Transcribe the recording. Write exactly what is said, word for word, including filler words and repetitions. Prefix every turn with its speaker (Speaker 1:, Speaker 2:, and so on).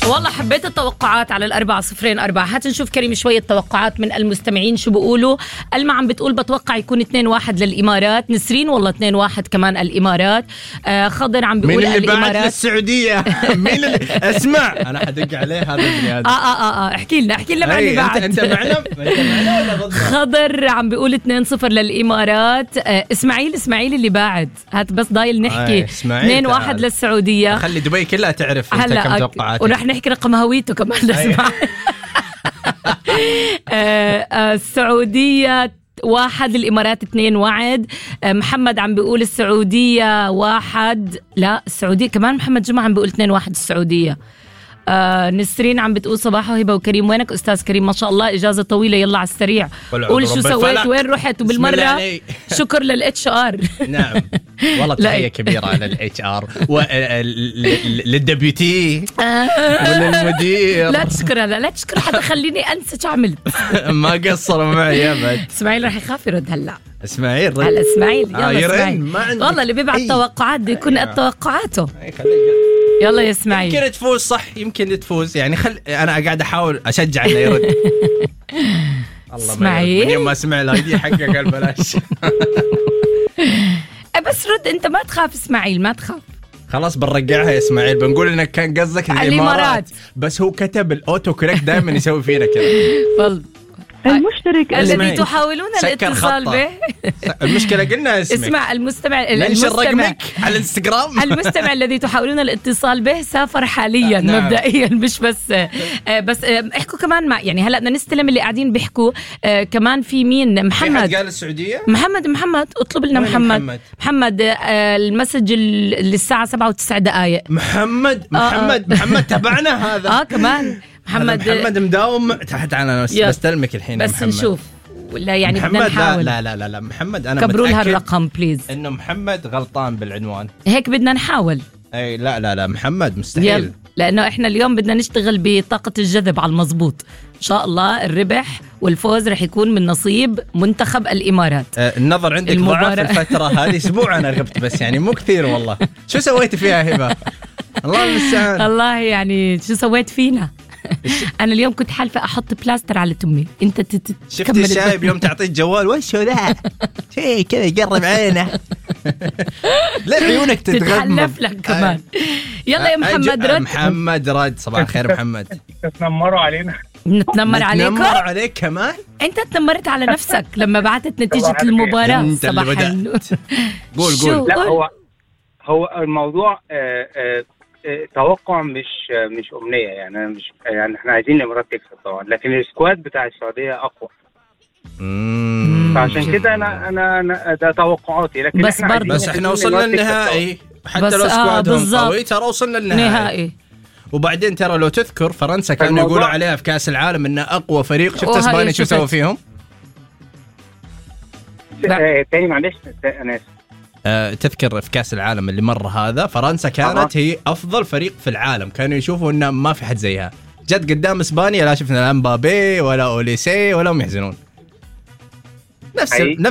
Speaker 1: والله حبيت التوقعات على الأربعة صفرين أربعة. هات نشوف كريم شوية توقعات من المستمعين شو بيقولوا. ألما عم بتقول بتوقع يكون اثنين واحد للإمارات. نسرين والله اثنين واحد كمان الإمارات. آه خضر عم بيقول
Speaker 2: مين اللي
Speaker 1: الإمارات
Speaker 2: بعد للسعودية. مين اللي اسمع أنا حدق عليه هذا البني
Speaker 1: آه آه آه, آه. احكي لنا احكي لنا مع اللي بعد.
Speaker 2: أنت معنا أنت معنا ولا ضدنا؟
Speaker 1: خضر عم بيقول اثنين صفر للإمارات. آه إسماعيل إسماعيل اللي بعد. هات بس ضايل نحكي اثنين واحد للسعودية.
Speaker 2: خلي دبي كلها تعرف أنت كم توقعاتك
Speaker 1: ورح نحكي رقم هويته كمان نسمع. السعودية واحد الإمارات اثنين واحد. محمد عم بيقول السعودية واحد. لا السعودية كمان محمد جمعة عم بيقول اثنين واحد السعودية. آه نسرين عم بتقول صباح وهبة وكريم. وينك أستاذ كريم؟ ما شاء الله إجازة طويلة يلا على السريع. قول شو سويت وين رحت وبالمرة شكر للإتش آر.
Speaker 2: نعم والله تحية كبيرة على الإتش آر وللدبيوتي وللمدير.
Speaker 1: لا تشكر هذا لا تشكر حتى خليني أنسى شو عملت.
Speaker 2: ما قصروا معي أبد.
Speaker 1: إسماعيل رح يخاف يرد هلا.
Speaker 2: إسماعيل
Speaker 1: هلا إسماعيل يلا
Speaker 2: آه
Speaker 1: إسماعيل والله اللي بيبعت
Speaker 2: أي.
Speaker 1: توقعات دي يكون قد توقعاته. يلا يا إسماعيل
Speaker 2: يمكن تفوز صح يمكن تفوز يعني خل أنا قاعد أحاول أشجع إنه يرد. الله
Speaker 1: إسماعيل
Speaker 2: من يوم ما سمع الهدية حقك قال بلاش.
Speaker 1: بس رد أنت ما تخاف إسماعيل ما تخاف.
Speaker 2: خلاص بنرجعها يا إسماعيل بنقول إنك كان قصدك الإمارات بس هو كتب الأوتو كوريكت دائما يسوي فينا كذا.
Speaker 1: والله
Speaker 3: المشترك
Speaker 1: الذي تحاولون الاتصال به.
Speaker 2: المشكلة قلنا اسمك.
Speaker 1: اسمع المستمع
Speaker 2: ننشر رقمك على الانستغرام.
Speaker 1: المستمع الذي تحاولون الاتصال به سافر حاليا. نعم. مبدئيا مش بس آه بس آه احكوا كمان مع يعني هلا بدنا نستلم اللي قاعدين بيحكوا. آه كمان في مين محمد
Speaker 2: قال السعودية.
Speaker 1: محمد محمد اطلب لنا محمد محمد, محمد آه المسج للساعة سبعة وتسع دقائق.
Speaker 2: محمد محمد آه. محمد تبعنا هذا.
Speaker 1: اه كمان محمد
Speaker 2: محمد مداوم تحت على بس بستلمك الحين
Speaker 1: بس
Speaker 2: محمد.
Speaker 1: نشوف ولا يعني بدنا نحاول.
Speaker 2: لا لا لا لا محمد انا
Speaker 1: كبروا لها الرقم بليز.
Speaker 2: انه محمد غلطان بالعنوان
Speaker 1: هيك بدنا نحاول.
Speaker 2: اي لا لا لا محمد مستحيل يلا.
Speaker 1: لانه احنا اليوم بدنا نشتغل بطاقة الجذب على المضبوط. ان شاء الله الربح والفوز رح يكون من نصيب منتخب الامارات.
Speaker 2: أه النظر عندك ضعف الفترة هذه. اسبوع انا غبت بس يعني مو كثير والله. شو سويت فيها هبة؟ الله المستعان.
Speaker 1: الله يعني شو سويت فينا. أنا اليوم كنت حالفة أحط بلاستر على تمي. أنت تت...
Speaker 2: شفت الشايب يوم تعطيه جوال وش هو ذا شيء كذا يقرب عينه. لا عيونك
Speaker 1: تتحلف لك كمان. يلا يا محمد رد.
Speaker 2: محمد رد. صباح الخير محمد.
Speaker 4: تتنمروا علينا.
Speaker 1: نتنمر عليك.
Speaker 2: نتنمر عليك كمان.
Speaker 1: أنت تنمرت على نفسك لما بعتت نتيجة المباراة.
Speaker 2: صباح النور. قول قول.
Speaker 4: لا هو هو الموضوع آه آه توقع مش مش أمنية يعني مش يعني احنا عايزين الإمارات تكسب طبعا لكن السكواد بتاع السعودية أقوى.
Speaker 2: امم
Speaker 4: فعشان كده أنا أنا, أنا ده توقعاتي لكن
Speaker 1: بس
Speaker 4: احنا
Speaker 2: بس احنا وصلنا للنهائي حتى لو سكوادهم قوي ترى وصلنا للنهائي. وبعدين ترى لو تذكر فرنسا كانوا يقولوا عليها في كأس العالم إنها أقوى فريق. شفت إسبانيا شو سووا فيهم؟
Speaker 4: تاني معلش أنا آسف.
Speaker 2: أه تذكر في كأس العالم اللي مر هذا فرنسا كانت أه. هي أفضل فريق في العالم. كانوا يشوفوا إنه ما في حد زيها. جد قدام إسبانيا لا شفنا لا مبابي ولا أوليسي ولا هم يحزنون. نفس